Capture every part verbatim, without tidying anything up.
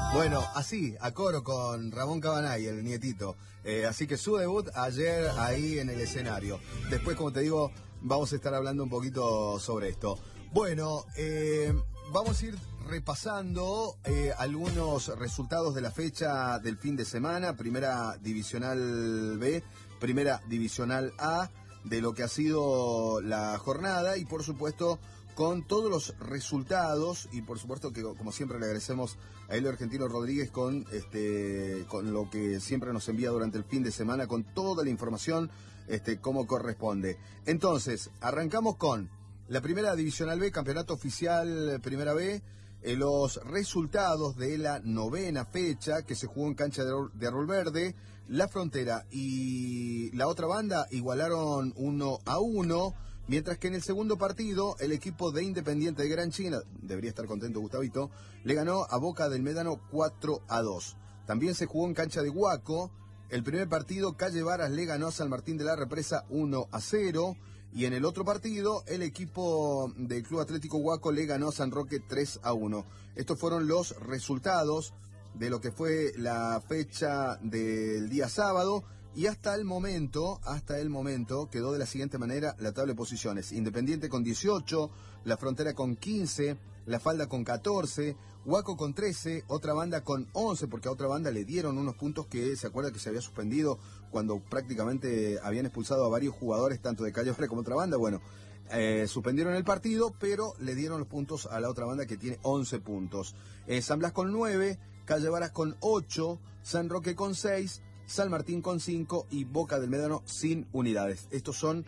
Bueno, así, a coro con Ramón Cabanay, el nietito. Eh, así que su debut ayer ahí en el escenario. Después, como te digo, vamos a estar hablando un poquito sobre esto. Bueno, eh, vamos a ir repasando eh, algunos resultados de la fecha del fin de semana. Primera Divisional B, Primera Divisional A, de lo que ha sido la jornada y, por supuesto, con todos los resultados y por supuesto que como siempre le agradecemos a Elio Argentino Rodríguez con este con lo que siempre nos envía durante el fin de semana con toda la información este como corresponde. Entonces, arrancamos con la Primera Divisional B, Campeonato Oficial Primera B, eh, los resultados de la novena fecha que se jugó en cancha de, de Árbol Verde. La Frontera y la otra banda igualaron uno a uno. Mientras que en el segundo partido, el equipo de Independiente de Gran China, debería estar contento Gustavito, le ganó a Boca del Médano cuatro a dos. También se jugó en cancha de Huaco. El primer partido, Calle Varas le ganó a San Martín de la Represa uno a cero. Y en el otro partido, el equipo del Club Atlético Huaco le ganó a San Roque tres a uno. Estos fueron los resultados de lo que fue la fecha del día sábado. Y hasta el momento, hasta el momento, quedó de la siguiente manera la tabla de posiciones. Independiente con dieciocho, La Frontera con quince, La Falda con catorce, Huaco con trece, otra banda con once, porque a otra banda le dieron unos puntos que se acuerda que se había suspendido cuando prácticamente habían expulsado a varios jugadores, tanto de Calle Varas como otra banda. Bueno, eh, suspendieron el partido, pero le dieron los puntos a la otra banda que tiene once puntos. Eh, San Blas con nueve, Calle Varas con ocho, San Roque con seis, San Martín con cinco y Boca del Médano sin unidades. Estos son,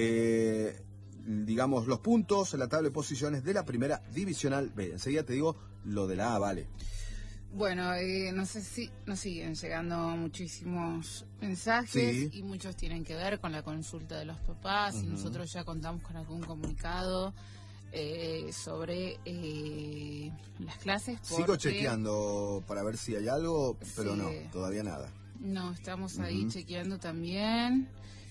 eh, digamos, los puntos en la tabla de posiciones de la Primera Divisional B. Enseguida te digo lo de la A, vale. Bueno, eh, no sé si nos siguen llegando muchísimos mensajes sí. Y muchos tienen que ver con la consulta de los papás uh-huh. Y nosotros ya contamos con algún comunicado eh, sobre eh, las clases. Porque... Sigo chequeando para ver si hay algo, pero sí. No, todavía nada. No, estamos ahí uh-huh. chequeando también.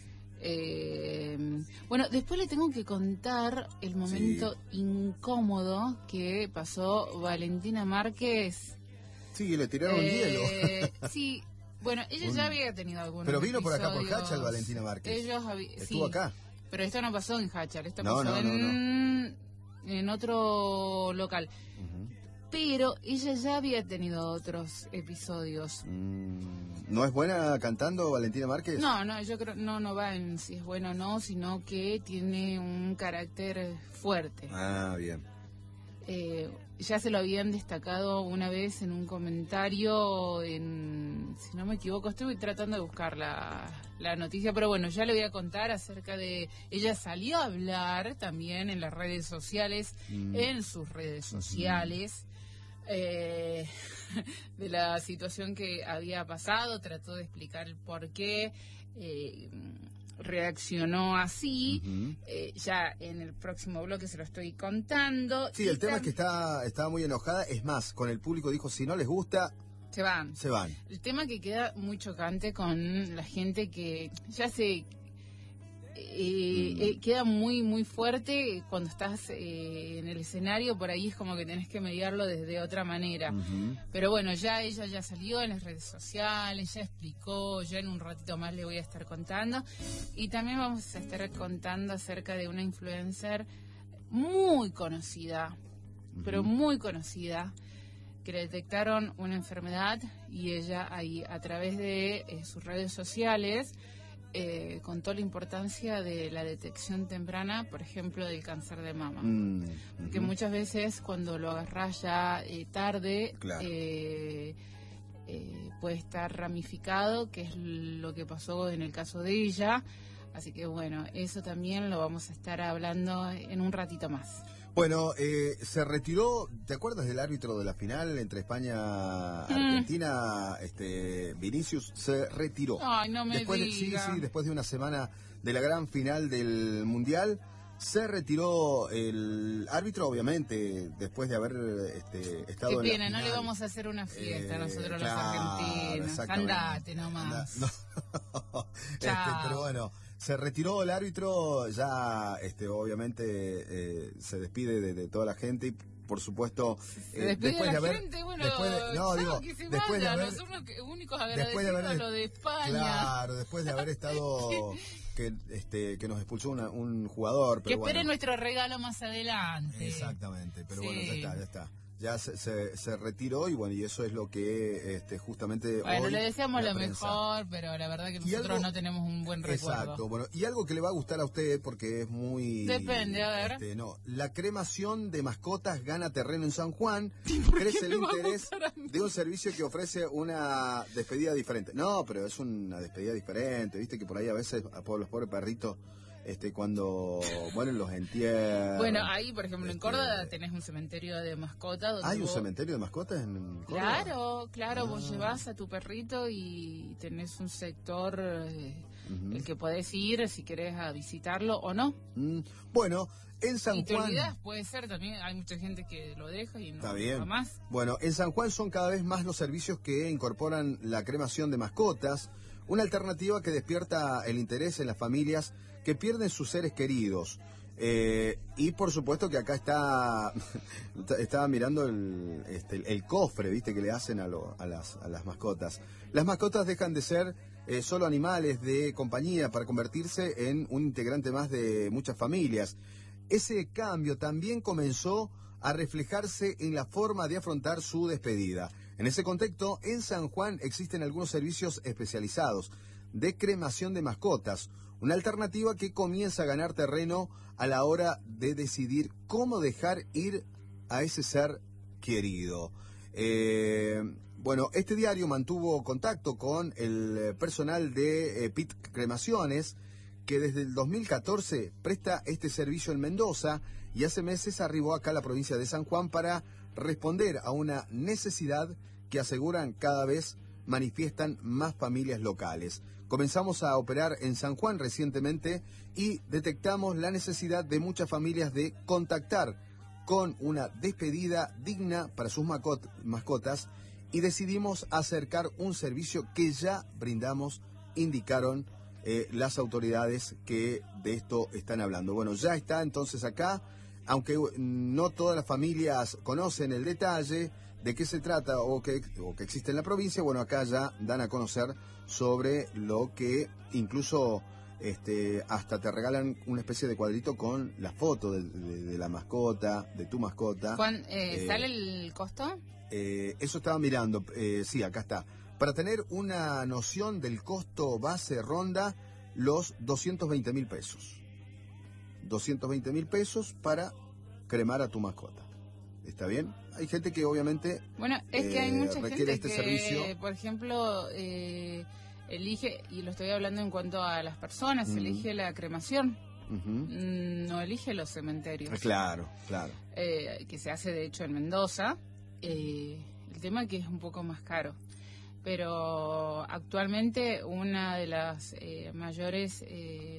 Eh, bueno, después le tengo que contar el momento sí. incómodo que pasó Valentina Márquez. Sí, le tiraron eh, hielo. Sí, bueno, ella Un... ya había tenido algunos Pero vino episodios. por acá por Hachal, Valentina Márquez. Ellos habi... Estuvo sí, acá. Pero esto no pasó en Hachal, esto no, pasó no, en... No, no. en otro local. Uh-huh. Pero ella ya había tenido otros episodios. Mm, ¿No es buena cantando Valentina Márquez? No, no, yo creo no no va en si es buena o no, sino que tiene un carácter fuerte. Ah, bien. Eh, ya se lo habían destacado una vez en un comentario, en, si no me equivoco, estoy tratando de buscar la, la noticia, pero bueno, ya le voy a contar acerca de... Ella salió a hablar también en las redes sociales, mm. en sus redes sociales... Mm. Eh, de la situación que había pasado, trató de explicar el por qué eh, reaccionó así. Uh-huh. eh, ya en el próximo bloque se lo estoy contando. Sí, el tema es que está, estaba muy enojada, es más, con el público dijo, si no les gusta... Se van. Se van. El tema que queda muy chocante con la gente que ya se... Eh, mm. eh, queda muy muy fuerte cuando estás eh, en el escenario, por ahí es como que tenés que mediarlo desde otra manera. Uh-huh. Pero bueno, ya ella ya salió en las redes sociales, ya explicó, ya en un ratito más le voy a estar contando. Y también vamos a estar contando acerca de una influencer muy conocida, uh-huh. pero muy conocida, que le detectaron una enfermedad y ella ahí a través de eh, sus redes sociales Eh, contó la importancia de la detección temprana, por ejemplo, del cáncer de mama. Mm, uh-huh. Porque muchas veces cuando lo agarrás ya eh, tarde, claro. eh, eh, puede estar ramificado, que es lo que pasó en el caso de ella. Así que bueno, eso también lo vamos a estar hablando en un ratito más. Bueno, eh, se retiró, ¿te acuerdas del árbitro de la final entre España y Argentina? Mm. Este, Vinicius se retiró. Ay, no me después de, diga. Sí, sí, después de una semana de la gran final del Mundial, se retiró el árbitro, obviamente, después de haber este, estado Qué en pena, la final. no le vamos a hacer una fiesta eh, nosotros claro, los argentinos. Andate nomás. No, este, pero bueno... Se retiró el árbitro, ya este obviamente eh, se despide de, de toda la gente y por supuesto se despide eh, después de la de haber gente, bueno, somos los, después de, no, digo, que se después de vayan, haber, los únicos, únicos después de agradecidos haber, lo de España. Claro, después de haber estado que este que nos expulsó una, un jugador, pero que espere bueno, nuestro regalo más adelante. Exactamente, pero sí. bueno, ya está, ya está. Ya se, se, se retiró y bueno, y eso es lo que este, justamente bueno, hoy le deseamos lo prensa. mejor, pero la verdad que nosotros algo, no tenemos un buen recuerdo. Exacto, bueno, y algo que le va a gustar a usted porque es muy... Depende, a ver. Este, no, la cremación de mascotas gana terreno en San Juan, ¿Por crece el qué me va a interés gustar a mí? de un servicio que ofrece una despedida diferente. No, pero es una despedida diferente, viste que por ahí a veces a por los pobres perritos... Este, cuando mueren los entierran. Bueno, ahí, por ejemplo, en este, Córdoba tenés un cementerio de mascotas. Donde ¿Hay un vos... cementerio de mascotas en Córdoba? Claro, claro, ah. Vos llevas a tu perrito y tenés un sector eh, uh-huh. el que podés ir si querés a visitarlo o no. Mm, bueno, en San y te Juan... olvidás, puede ser también, hay mucha gente que lo deja y no Está bien. va más. Bueno, en San Juan son cada vez más los servicios que incorporan la cremación de mascotas, una alternativa que despierta el interés en las familias que pierden sus seres queridos. Eh, y por supuesto que acá está, estaba mirando el, este, el cofre, viste, que le hacen a, lo, a, las, a las mascotas. Las mascotas dejan de ser eh, solo animales de compañía para convertirse en un integrante más de muchas familias. Ese cambio también comenzó a reflejarse en la forma de afrontar su despedida. En ese contexto, en San Juan existen algunos servicios especializados de cremación de mascotas, una alternativa que comienza a ganar terreno a la hora de decidir cómo dejar ir a ese ser querido. Eh, bueno, este diario mantuvo contacto con el personal de eh, P I T Cremaciones, que desde el dos mil catorce presta este servicio en Mendoza y hace meses arribó acá a la provincia de San Juan para responder a una necesidad que aseguran cada vez manifiestan más familias locales. Comenzamos a operar en San Juan recientemente y detectamos la necesidad de muchas familias de contactar con una despedida digna para sus mascotas y decidimos acercar un servicio que ya brindamos, indicaron eh, las autoridades que de esto están hablando. Bueno, ya está entonces acá, aunque no todas las familias conocen el detalle de qué se trata o que, o que existe en la provincia, bueno, acá ya dan a conocer sobre lo que incluso este, hasta te regalan una especie de cuadrito con la foto de, de, de la mascota, de tu mascota. Juan, eh, eh, ¿sale el costo? Eh, eso estaba mirando, eh, sí, acá está. Para tener una noción del costo base ronda los doscientos veinte mil pesos. doscientos veinte mil pesos para cremar a tu mascota. ¿Está bien? Hay gente que obviamente bueno, es que hay eh, mucha gente este que, servicio. por ejemplo, eh, elige, y lo estoy hablando en cuanto a las personas, uh-huh. elige la cremación, uh-huh. no elige los cementerios. Claro, claro. Eh, que se hace de hecho en Mendoza. Eh, el tema es que es un poco más caro. Pero actualmente una de las eh, mayores eh,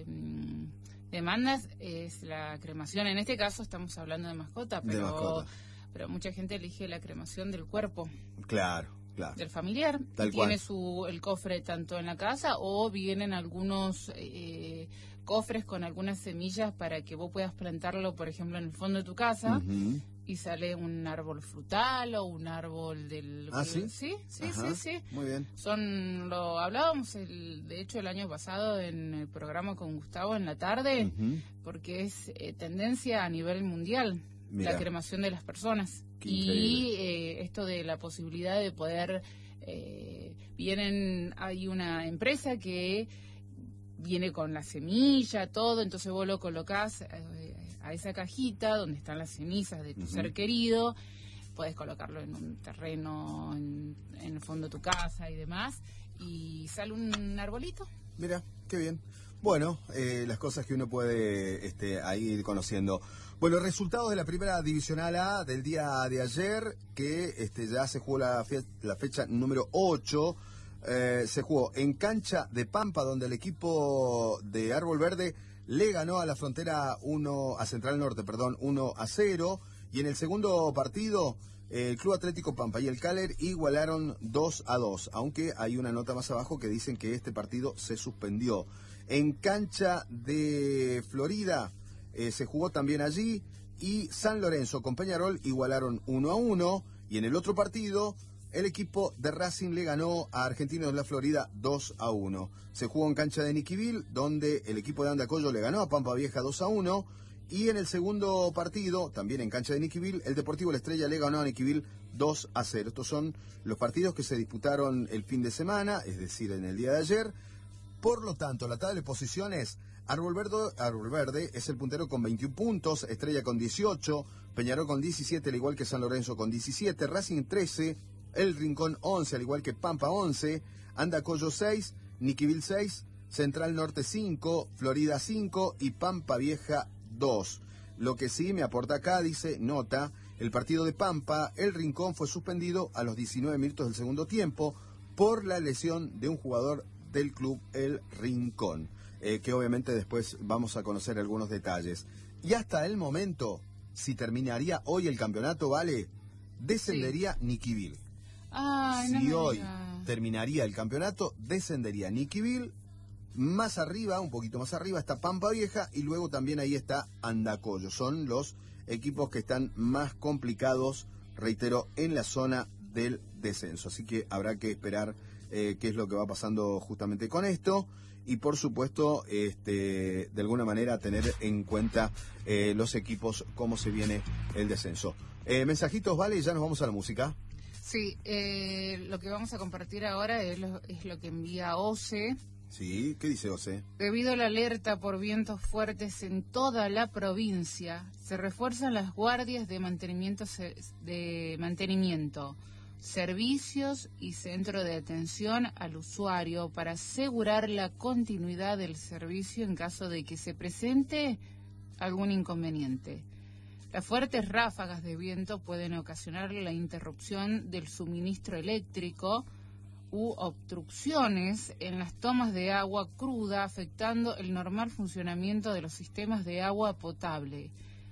demandas es la cremación. En este caso estamos hablando de mascota, pero... De mascota. Pero mucha gente elige la cremación del cuerpo. Claro, claro. Del familiar. Tal y cual. Tiene su, el cofre tanto en la casa o vienen algunos eh, cofres con algunas semillas para que vos puedas plantarlo, por ejemplo, en el fondo de tu casa. Uh-huh. Y sale un árbol frutal o un árbol del... ¿Ah, sí? Sí, sí, Ajá. sí, sí. Muy bien. Son, lo hablábamos, el, de hecho, el año pasado en el programa con Gustavo en la tarde, uh-huh. porque es eh, tendencia a nivel mundial. Mirá. La cremación de las personas. Qué y eh, esto de la posibilidad de poder... Eh, vienen, hay una empresa que viene con la semilla, todo, entonces vos lo colocás eh, a esa cajita donde están las cenizas de tu uh-huh. ser querido, puedes colocarlo en un terreno, en, en el fondo de tu casa y demás, y sale un arbolito. Mira, qué bien. Bueno, eh, las cosas que uno puede este, ahí ir conociendo. Bueno, resultados de la primera divisional A del día de ayer, que este, ya se jugó la, fe la fecha número ocho, eh, se jugó en cancha de Pampa, donde el equipo de Árbol Verde le ganó a la Frontera uno, a Central Norte, perdón, uno a cero, y en el segundo partido el Club Atlético Pampa y el Caler igualaron dos a dos, aunque hay una nota más abajo que dicen que este partido se suspendió. En cancha de Florida eh, se jugó también allí y San Lorenzo con Peñarol igualaron uno a uno Y en el otro partido, el equipo de Racing le ganó a Argentinos de la Florida dos a uno. Se jugó en cancha de Niquivil, donde el equipo de Andacollo le ganó a Pampa Vieja dos a uno. Y en el segundo partido, también en cancha de Niquivil, el Deportivo La Estrella le ganó a Niquivil dos a cero. Estos son los partidos que se disputaron el fin de semana, es decir, en el día de ayer. Por lo tanto, la tabla de posiciones, Árbol Verde, Árbol Verde es el puntero con veintiún puntos, Estrella con dieciocho, Peñarol con diecisiete, al igual que San Lorenzo con diecisiete, Racing trece, El Rincón once, al igual que Pampa once, Andacollo seis, Niquivil seis, Central Norte cinco, Florida cinco y Pampa Vieja dos. Lo que sí me aporta acá, dice, nota, el partido de Pampa, El Rincón fue suspendido a los diecinueve minutos del segundo tiempo por la lesión de un jugador del club El Rincón, eh, que obviamente después vamos a conocer algunos detalles. Y hasta el momento, si terminaría hoy el campeonato, ¿vale? Descendería sí. Niquivil. Ay, si no hoy terminaría el campeonato, descendería Niquivil. Más arriba, un poquito más arriba, está Pampa Vieja y luego también ahí está Andacollo. Son los equipos que están más complicados, reitero, en la zona del descenso. Así que habrá que esperar eh, qué es lo que va pasando justamente con esto. Y por supuesto, este, de alguna manera tener en cuenta eh, los equipos, cómo se viene el descenso. Eh, mensajitos, ¿vale? Y ya nos vamos a la música. Sí, eh, lo que vamos a compartir ahora es lo, es lo que envía O C E. Sí, ¿qué dice O C E? Debido a la alerta por vientos fuertes en toda la provincia, se refuerzan las guardias de mantenimiento, de mantenimiento, servicios y centro de atención al usuario para asegurar la continuidad del servicio en caso de que se presente algún inconveniente. Las fuertes ráfagas de viento pueden ocasionar la interrupción del suministro eléctrico u obstrucciones en las tomas de agua cruda, afectando el normal funcionamiento de los sistemas de agua potable.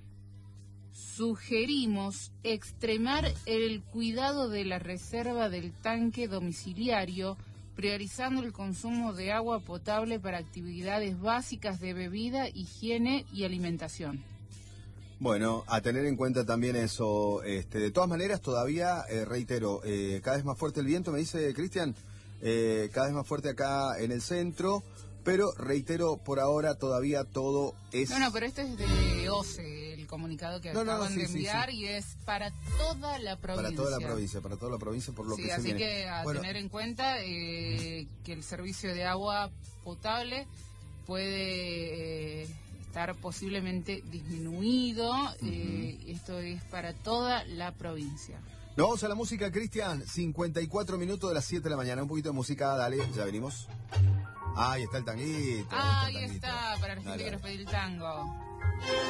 Sugerimos extremar el cuidado de la reserva del tanque domiciliario, priorizando el consumo de agua potable para actividades básicas de bebida, higiene y alimentación. Bueno, a tener en cuenta también eso. Este, de todas maneras, todavía, eh, reitero, eh, cada vez más fuerte el viento, me dice Cristian, eh, cada vez más fuerte acá en el centro, pero reitero, por ahora todavía todo es... No, no, pero este es de O C E, el comunicado que no, no, acaban no, sí, de enviar, sí, sí. y es para toda la provincia. Para toda la provincia, para toda la provincia, por lo sí, que se así viene. que a bueno, tener en cuenta eh, que el servicio de agua potable puede... Eh, estar posiblemente disminuido. Uh-huh. eh, esto es para toda la provincia. Nos vamos a la música, Cristian. cincuenta y cuatro minutos de las siete de la mañana. Un poquito de música, dale, ya venimos. Ahí está el tanguito. Ahí está, el está, tanguito. para la gente dale, que nos dale. pide el tango.